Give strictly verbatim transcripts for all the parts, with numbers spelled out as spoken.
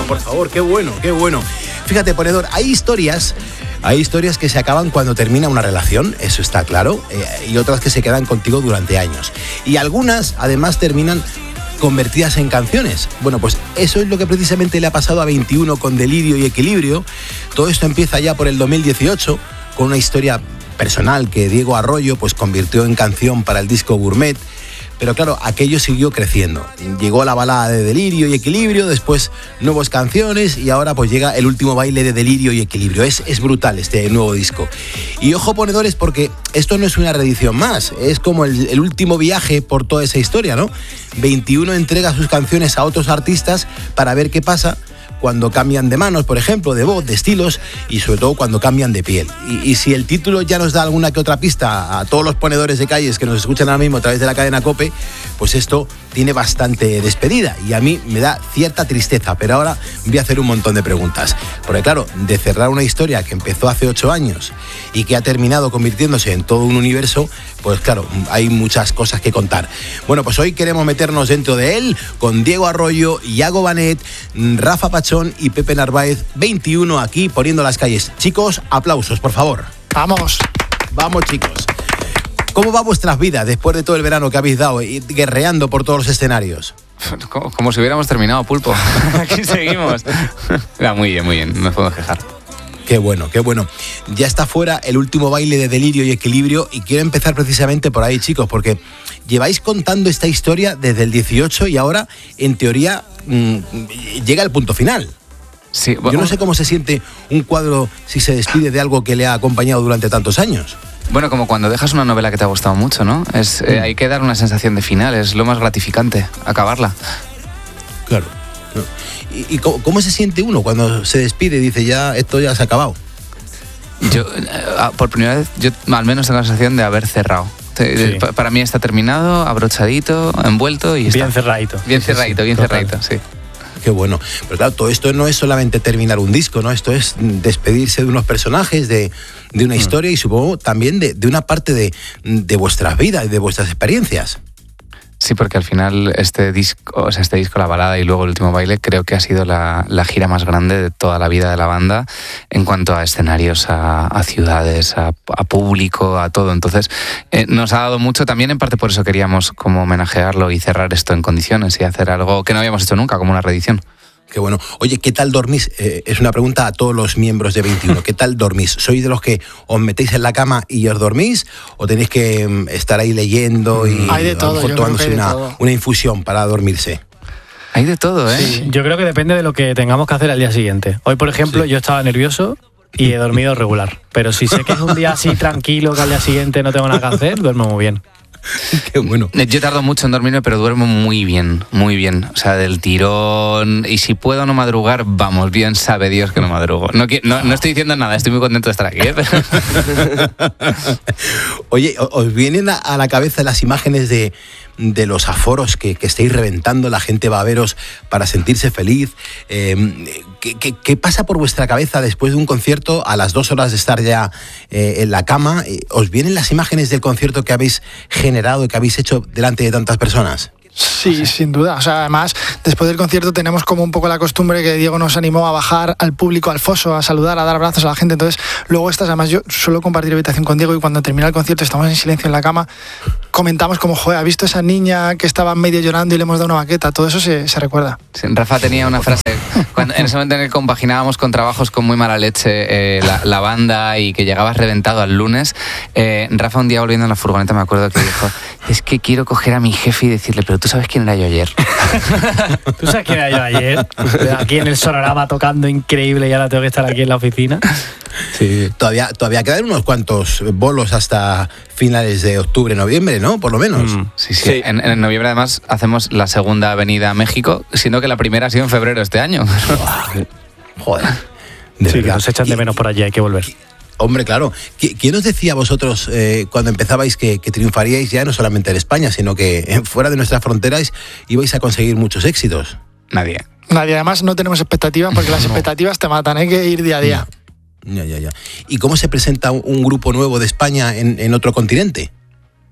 por favor, qué bueno, qué bueno. Fíjate, ponedor, hay historias, hay historias que se acaban cuando termina una relación, eso está claro, eh, y otras que se quedan contigo durante años. Y algunas, además, terminan convertidas en canciones. Bueno, pues eso es lo que precisamente le ha pasado a veintiuno con Delirio y Equilibrio. Todo esto empieza ya por el dos mil dieciocho con una historia personal que Diego Arroyo pues convirtió en canción para el disco Gourmet. Pero claro, aquello siguió creciendo. Llegó la balada de Delirio y Equilibrio, después nuevas canciones y ahora pues llega el último baile de Delirio y Equilibrio. Es, es brutal este nuevo disco. Y ojo, ponedores, porque esto no es una reedición más, es como el, el último viaje por toda esa historia, ¿no? veintiuno entrega sus canciones a otros artistas para ver qué pasa cuando cambian de manos, por ejemplo, de voz, de estilos y sobre todo cuando cambian de piel. Y, y si el título ya nos da alguna que otra pista a todos los ponedores de calles que nos escuchan ahora mismo a través de la cadena COPE, pues esto tiene bastante despedida y a mí me da cierta tristeza, pero ahora voy a hacer un montón de preguntas. Porque claro, de cerrar una historia que empezó hace ocho años y que ha terminado convirtiéndose en todo un universo, pues claro, hay muchas cosas que contar. Bueno, pues hoy queremos meternos dentro de él con Diego Arroyo, Iago Banet, Rafa Pachón y Pepe Narváez, veintiuno aquí poniendo las calles. Chicos, aplausos, por favor. Vamos. Vamos, chicos. ¿Cómo va vuestras vidas después de todo el verano que habéis dado y guerreando por todos los escenarios? Como, como si hubiéramos terminado, Pulpo. Aquí seguimos. Va muy bien, muy bien, no nos podemos quejar. Qué bueno, qué bueno. Ya está fuera el último baile de Delirio y Equilibrio y quiero empezar precisamente por ahí, chicos, porque lleváis contando esta historia desde el dieciocho y ahora, en teoría, mmm, llega el punto final. Sí, bueno, yo no sé cómo se siente un cuadro si se despide de algo que le ha acompañado durante tantos años. Bueno, como cuando dejas una novela que te ha gustado mucho, ¿no? Es, eh, hay que dar una sensación de final, es lo más gratificante, acabarla. Claro. ¿Y, y cómo, cómo se siente uno cuando se despide y dice ya esto ya se ha acabado? Yo, eh, por primera vez, yo al menos tengo la sensación de haber cerrado. Sí. Para mí está terminado, abrochadito, envuelto y bien está. cerradito. Bien cerradito, bien Total. cerradito, sí. Qué bueno. Pero claro, todo esto no es solamente terminar un disco, ¿no? Esto es despedirse de unos personajes, de, de una historia y supongo también de, de una parte de, de vuestras vidas y de vuestras experiencias. Sí, porque al final este disco, o sea, este disco, la balada y luego el último baile, creo que ha sido la, la gira más grande de toda la vida de la banda en cuanto a escenarios, a, a ciudades, a, a público, a todo. Entonces, eh, nos ha dado mucho. También en parte por eso queríamos como homenajearlo y cerrar esto en condiciones y hacer algo que no habíamos hecho nunca, como una reedición. Qué bueno. Oye, ¿qué tal dormís? Eh, es una pregunta a todos los miembros de veintiuno. ¿Qué tal dormís? ¿Sois de los que os metéis en la cama y os dormís? ¿O tenéis que um, estar ahí leyendo y hay de todo, yo tomándose creo que hay de una, todo. una infusión para dormirse? Hay de todo, ¿eh? Sí, yo creo que depende de lo que tengamos que hacer al día siguiente. Hoy, por ejemplo, sí. yo estaba nervioso y he dormido regular. Pero si sé que es un día así tranquilo, que al día siguiente no tengo nada que hacer, duermo muy bien. Qué bueno. Yo tardo mucho en dormirme, pero duermo muy bien, muy bien. O sea, del tirón. Y si puedo no madrugar, vamos, bien sabe Dios que no madrugo. No, no, no estoy diciendo nada, estoy muy contento de estar aquí, ¿eh? Oye, ¿os vienen a, a la cabeza las imágenes de, de los aforos que, que estáis reventando? La gente va a veros para sentirse feliz. Eh, ¿qué, qué, ¿Qué pasa por vuestra cabeza después de un concierto a las dos horas de estar ya eh, en la cama? ¿Os vienen las imágenes del concierto que habéis generado y que habéis hecho delante de tantas personas? Sí, sin duda. O sea, además, después del concierto tenemos como un poco la costumbre que Diego nos animó a bajar al público, al foso, a saludar, a dar abrazos a la gente. Entonces, luego estas, además, yo suelo compartir habitación con Diego y cuando termina el concierto estamos en silencio en la cama, comentamos como, joder, ¿ha visto esa niña que estaba medio llorando y le hemos dado una baqueta? Todo eso se, se recuerda. Sí, Rafa tenía una frase, cuando, en ese momento en el que compaginábamos con trabajos con muy mala leche eh, la, la banda y que llegabas reventado al lunes, eh, Rafa un día volviendo en la furgoneta me acuerdo que dijo, es que quiero coger a mi jefe y decirle, pero tú sabes quién era yo ayer. ¿Tú sabes quién era yo ayer? Aquí en el Sonorama tocando increíble y ahora tengo que estar aquí en la oficina. Sí. Todavía, todavía quedan unos cuantos bolos hasta finales de octubre, noviembre, ¿no? Por lo menos. Mm, sí, sí. sí. En, en noviembre además hacemos la segunda avenida a México, siendo que la primera ha sido en febrero este año. Joder. De sí, verdad. Que nos echan de menos por allí, hay que volver. Hombre, claro. ¿Quién os decía a vosotros eh, cuando empezabais que, que triunfaríais ya no solamente en España, sino que fuera de nuestras fronteras ibais a conseguir muchos éxitos? Nadie. Nadie. Además no tenemos expectativas porque las no. expectativas te matan, hay que ir día a día. Ya, ya, ya. ¿Y cómo se presenta un grupo nuevo de España en, en otro continente?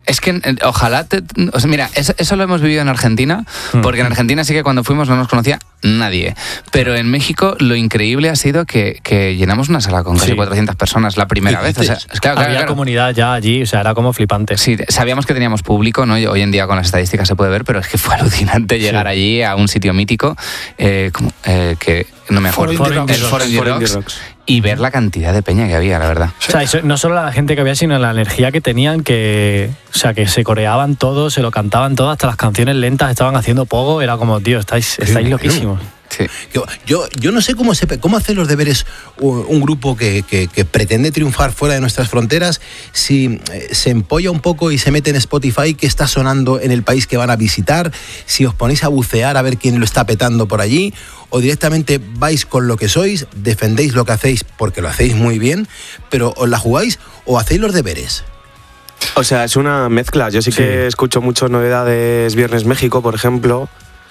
Es que ojalá, te, o sea, mira, eso, eso lo hemos vivido en Argentina, porque en Argentina sí que cuando fuimos no nos conocía nadie, pero en México lo increíble ha sido que, que llenamos una sala con casi sí. cuatrocientas personas la primera vez. O sea, es claro, Había claro, comunidad ya allí, o sea, era como flipante. Sí, sabíamos que teníamos público, ¿no? Hoy en día con las estadísticas se puede ver, pero es que fue alucinante llegar sí. allí a un sitio mítico, eh, como, eh, que no me acuerdo, el Foro Indie Rocks, Rocks, y ver la cantidad de peña que había, la verdad. O sea, eso, no solo la gente que había, sino la energía que tenían, que, o sea, que se coreaban todos, se lo cantaban todo, hasta las canciones lentas estaban haciendo pogo, era como, tío, estáis, estáis loquísimos. Sí. Yo, yo, yo no sé cómo, se, cómo hacer los deberes un, un grupo que, que, que pretende triunfar fuera de nuestras fronteras, si eh, se empolla un poco y se mete en Spotify qué está sonando en el país que van a visitar, si os ponéis a bucear a ver quién lo está petando por allí, o directamente vais con lo que sois, defendéis lo que hacéis porque lo hacéis muy bien, pero os la jugáis o hacéis los deberes. O sea, es una mezcla. Yo sí, sí. que escucho mucho novedades Viernes México, por ejemplo,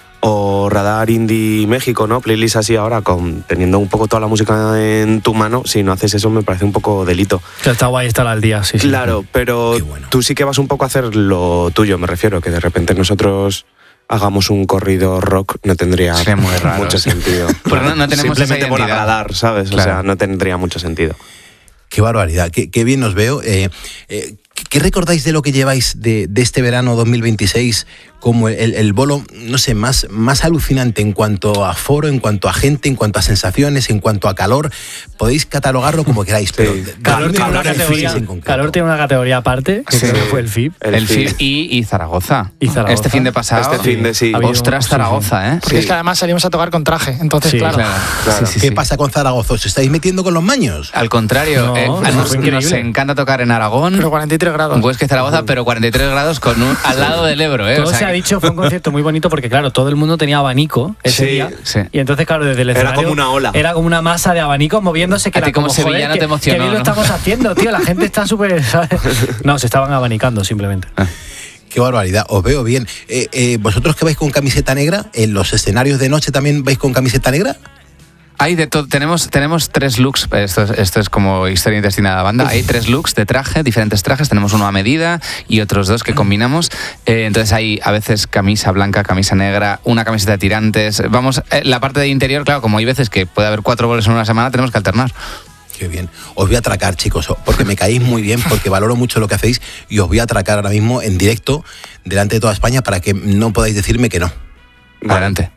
o Radar Indie México, ¿no? Playlist así ahora, con, teniendo un poco toda la música en tu mano. Si no haces eso me parece un poco delito. Que está guay estar al día, sí. Claro, sí. pero bueno. Tú sí que vas un poco a hacer lo tuyo, me refiero, que de repente nosotros hagamos un corrido rock no tendría muy raro, mucho sí. sentido. Porque no, no tenemos simplemente esa por agradar, ¿sabes? Claro. O sea, no tendría mucho sentido. Qué barbaridad, qué, qué bien os veo. Eh, eh, ¿Qué recordáis de lo que lleváis de, de este verano dos mil veintiséis como el, el bolo, no sé, más, más alucinante en cuanto a foro, en cuanto a gente, en cuanto a sensaciones, en cuanto a calor? Podéis catalogarlo como queráis, sí. pero... Calor, tiene una categoría, calor tiene una categoría aparte, que sí. creo que fue el F I B. El, el F I B y, y, Zaragoza. y Zaragoza. Este fin de pasado. Este fin de sí. Ostras, Zaragoza, ¿eh? Porque sí. es que además salimos a tocar con traje, entonces sí, claro. claro. claro. Sí, sí, ¿Qué sí. pasa con Zaragoza? ¿Os estáis metiendo con los maños? Al contrario, no, eh, nos, nos encanta tocar en Aragón. Pero cuarenta y tres grados. Huesca y Zaragoza, pero cuarenta y tres grados con un, al lado del Ebro, ¿eh? Todo o sea se que... ha dicho, fue un concierto muy bonito porque, claro, todo el mundo tenía abanico ese sí, día. Sí. Y entonces, claro, desde el escenario. Era como una ola. Era como una masa de abanicos moviéndose. Que a ti era como, como sevillano joder, te emocionó. Que bien ¿no? lo estamos haciendo, tío. La gente está súper. No, se estaban abanicando simplemente. Ah. Qué barbaridad, os veo bien. Eh, eh, ¿Vosotros que vais con camiseta negra, en los escenarios de noche también vais con camiseta negra? Hay de todo, tenemos, tenemos tres looks, esto es, esto es como historia intestina de la banda, hay tres looks de traje, diferentes trajes, tenemos uno a medida y otros dos que combinamos, eh, entonces hay a veces camisa blanca, camisa negra, una camiseta de tirantes, vamos, eh, la parte de interior, claro, como hay veces que puede haber cuatro bolos en una semana, tenemos que alternar. Qué bien. Os voy a atracar, chicos, porque me caéis muy bien, porque valoro mucho lo que hacéis y os voy a atracar ahora mismo en directo delante de toda España para que no podáis decirme que no. Adelante.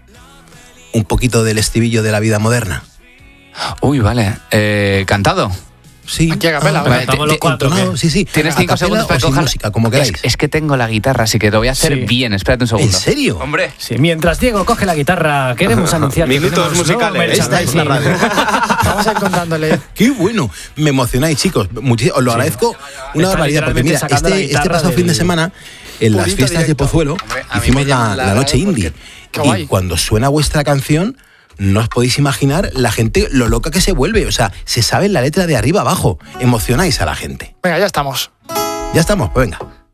Un poquito del estribillo de La Vida Moderna. Uy, vale. Eh, ¿Cantado? Sí. Aquí a capela. Ah, vale, los cuatro, entonado, sí, sí. Tienes cinco segundos para coger música, como queráis. Es, es que tengo la guitarra, así que lo voy a hacer sí. bien. Espérate un segundo. ¿En serio? Hombre. Sí, mientras Diego coge la guitarra, queremos anunciar que minutos musicales. Esta es la radio. Vamos a ir contándole. Qué bueno. Me emocionáis, chicos. Muchis- os lo Sí. agradezco una Está barbaridad, porque mira, literalmente sacando la este, este guitarra pasado del- fin de semana, en las Purito fiestas directo. de Pozuelo, Hombre, a mí hicimos me la, llaman la la noche radio indie. Qué Y guay. cuando suena vuestra canción, no os podéis imaginar la gente, lo loca que se vuelve. O sea, se sabe la letra de arriba abajo. Emocionáis a la gente. Venga, ya estamos. Ya estamos, pues venga.